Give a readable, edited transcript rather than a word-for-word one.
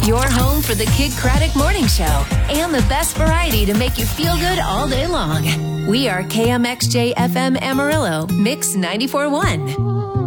Your home for the Kidd Kraddick Morning Show and the best variety to make you feel good all day long. We are KMXJ FM Amarillo, Mix 94.1.